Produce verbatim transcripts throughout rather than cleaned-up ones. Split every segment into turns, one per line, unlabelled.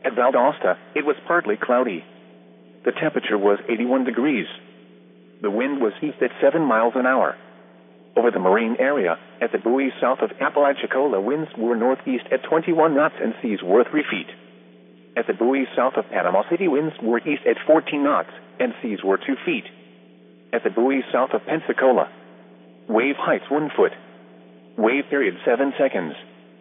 At Valdosta, it was partly cloudy. The temperature was eighty-one degrees. The wind was east at seven miles an hour. Over the marine area, at the buoy south of Apalachicola, winds were northeast at twenty-one knots and seas were three feet. At the buoy south of Panama City, winds were east at fourteen knots and seas were two feet. At the buoy south of Pensacola, wave heights one foot. Wave period seven seconds.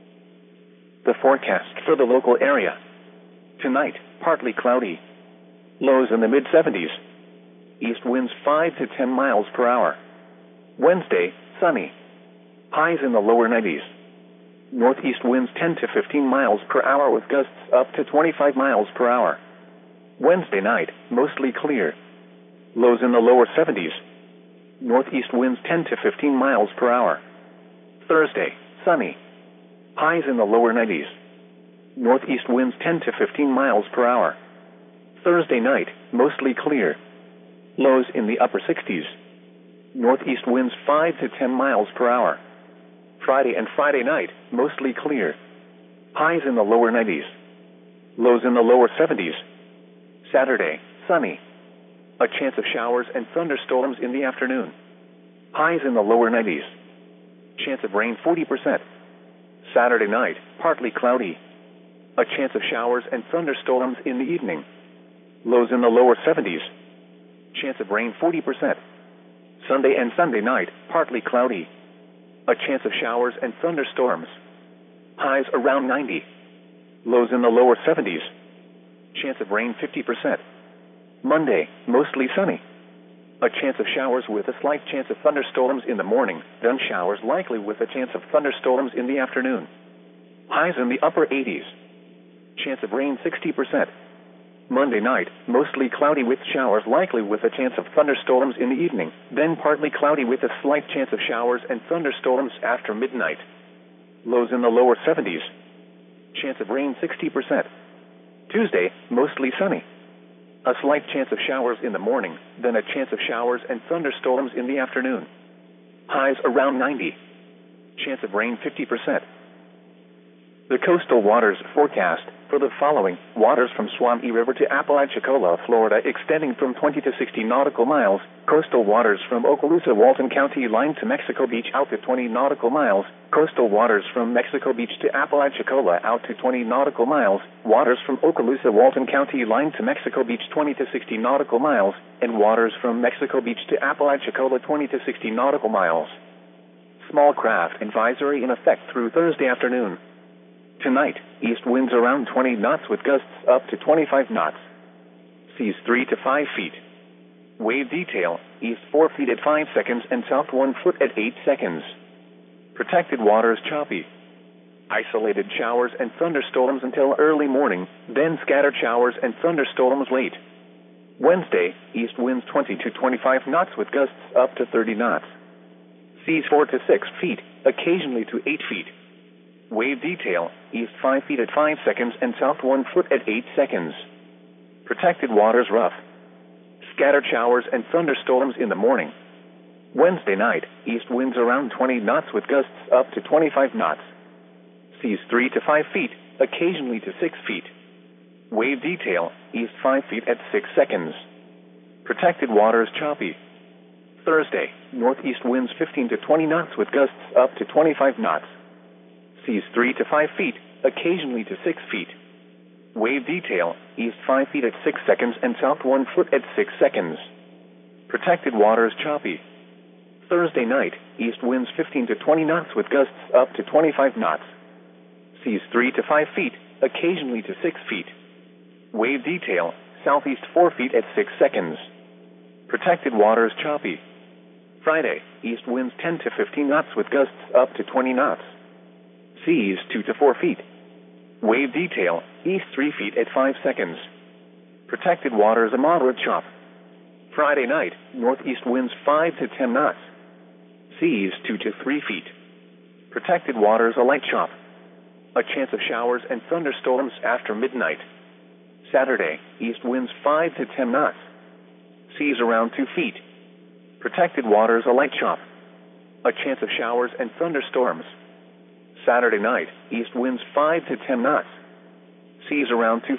The forecast for the local area. Tonight, partly cloudy. Lows in the mid seventies. East winds five to ten miles per hour. Wednesday, sunny. Highs in the lower nineties. Northeast winds ten to fifteen miles per hour with gusts up to twenty-five miles per hour. Wednesday night, mostly clear. Lows in the lower seventies. Northeast winds ten to fifteen miles per hour. Thursday, sunny. Highs in the lower nineties. Northeast winds ten to fifteen miles per hour. Thursday night, mostly clear. Lows in the upper sixties. Northeast winds five to ten miles per hour. Friday and Friday night, mostly clear. Highs in the lower nineties. Lows in the lower seventies. Saturday, sunny. A chance of showers and thunderstorms in the afternoon. Highs in the lower nineties. Chance of rain forty percent. Saturday night, partly cloudy. A chance of showers and thunderstorms in the evening. Lows in the lower seventies. Chance of rain forty percent. Sunday and Sunday night, partly cloudy. A chance of showers and thunderstorms. Highs around ninety. Lows in the lower seventies. Chance of rain fifty percent. Monday, mostly sunny. A chance of showers with a slight chance of thunderstorms in the morning, then showers likely with a chance of thunderstorms in the afternoon. Highs in the upper eighties. Chance of rain sixty percent. Monday night, mostly cloudy with showers likely with a chance of thunderstorms in the evening, then partly cloudy with a slight chance of showers and thunderstorms after midnight. Lows in the lower seventies. Chance of rain sixty percent. Tuesday, mostly sunny. A slight chance of showers in the morning, then a chance of showers and thunderstorms in the afternoon. Highs around ninety. Chance of rain fifty percent. The coastal waters forecast for the following: waters from Suwannee River to Apalachicola, Florida, extending from twenty to sixty nautical miles. Coastal waters from Okaloosa, Walton County line to Mexico Beach out to twenty nautical miles. Coastal waters from Mexico Beach to Apalachicola out to twenty nautical miles. Waters from Okaloosa, Walton County line to Mexico Beach twenty to sixty nautical miles. And waters from Mexico Beach to Apalachicola twenty to sixty nautical miles. Small craft advisory in effect through Thursday afternoon. Tonight, east winds around twenty knots with gusts up to twenty-five knots. Seas three to five feet. Wave detail, east four feet at five seconds and south one foot at eight seconds. Protected waters choppy. Isolated showers and thunderstorms until early morning, then scattered showers and thunderstorms late. Wednesday, east winds twenty to twenty-five knots with gusts up to thirty knots. Seas four to six feet, occasionally to eight feet. Wave detail, east five feet at five seconds and south one foot at eight seconds. Protected waters rough. Scattered showers and thunderstorms in the morning. Wednesday night, east winds around twenty knots with gusts up to twenty-five knots. Seas three to five feet, occasionally to six feet. Wave detail, east five feet at six seconds. Protected waters choppy. Thursday, northeast winds fifteen to twenty knots with gusts up to twenty-five knots. Seas three to five feet, occasionally to six feet. Wave detail, east five feet at six seconds and south one foot at six seconds. Protected waters choppy. Thursday night, east winds fifteen to twenty knots with gusts up to twenty-five knots. Seas three to five feet, occasionally to six feet. Wave detail, southeast four feet at six seconds. Protected waters choppy. Friday, east winds ten to fifteen knots with gusts up to twenty knots. Seas two to four feet. Wave detail, east three feet at five seconds. Protected waters a moderate chop. Friday night, northeast winds five to ten knots. Seas two to three feet. Protected waters a light chop. A chance of showers and thunderstorms after midnight. Saturday, east winds five to ten knots. Seas around two feet. Protected waters a light chop. A chance of showers and thunderstorms. Saturday night, east winds five to ten knots. Seas around two